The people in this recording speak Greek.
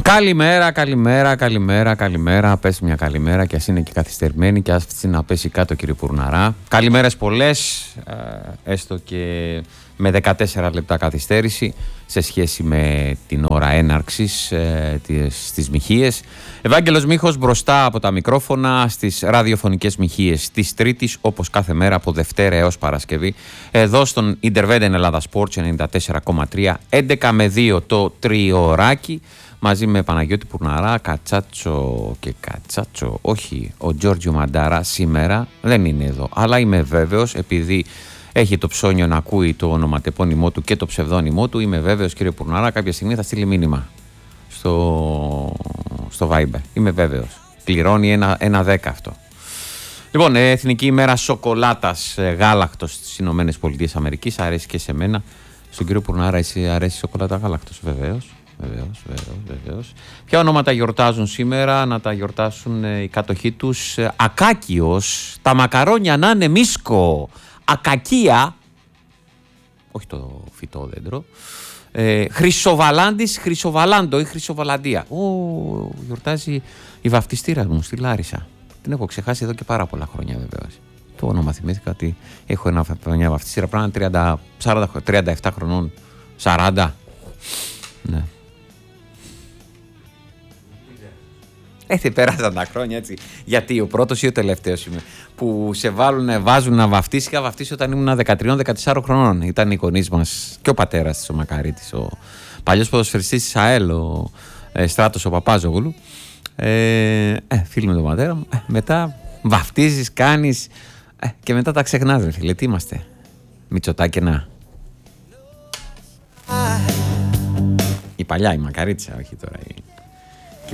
Καλημέρα. Πες μια καλημέρα και ας είναι και καθυστερημένη και ας να πέσει κάτω, κύριε Πουρναρά. Καλημέρες πολλές, έστω και με 14 λεπτά καθυστέρηση σε σχέση με την ώρα έναρξης στις Μοιχείες. Ευάγγελος Μίχος μπροστά από τα μικρόφωνα στις ραδιοφωνικές Μοιχείες της Τρίτης, όπως κάθε μέρα από Δευτέρα έως Παρασκευή, εδώ στον Interveden Ελλάδα Sports 94,3, 11 με 2 το τριωράκι, μαζί με Παναγιώτη Πουρναρά, Κατσάτσο, όχι, ο Τζόρτζιο Μαντάρα σήμερα δεν είναι εδώ, αλλά είμαι βέβαιος, επειδή έχει το ψώνιο να ακούει το ονοματεπώνυμό του και το ψευδόνυμό του, είμαι βέβαιος, κύριε Πουρναρά, κάποια στιγμή θα στείλει μήνυμα στο Viber. Είμαι βέβαιος. Κληρώνει ένα 10 αυτό. Λοιπόν, Εθνική ημέρα σοκολάτας γάλακτος στις Ηνωμένες Πολιτείες Αμερικής. Αρέσει και σε μένα. Στον κύριο Πουρνάρα, εσύ αρέσει η σοκολάτα γάλακτος? Βεβαίως. Ποια ονόματα γιορτάζουν σήμερα? Να τα γιορτάσουν οι κάτοχοί τους. Ακάκιος, τα μακαρόνια να είναι μίσκο. Ακακία, όχι το φυτό δέντρο. Χρυσοβαλάντης, Χρυσοβαλάντο ή Χρυσοβαλαντία. Γιορτάζει η βαφτιστήρα μου στη Λάρισα. Την έχω ξεχάσει εδώ και πάρα πολλά χρόνια, βεβαίως. Το όνομα θυμήθηκα ότι έχω μια βαφτιστήρα, πρέπει να είναι 37 χρονών. 40. Ναι. Έτσι πέρασαν τα χρόνια, έτσι. Γιατί ο πρώτος ή ο τελευταίος είμαι που σε βάζουν να βαφτίσει? Είχα βαφτίσει όταν ήμουν 13-14 χρονών. Ήταν οι γονείς μας και ο πατέρας της, ο Μακαρίτης, ο παλιός ποδοσφαιριστής της ΑΕΛ, ο Στράτος ο Παπάζογλου. Φίλοι με τον πατέρα μου. Μετά βαφτίζεις, κάνεις και μετά τα ξεχνάς, ρε φίλε. Τι είμαστε, Μητσοτάκηνα? Η παλιά, η Μακαρίτσα, όχι τώρα.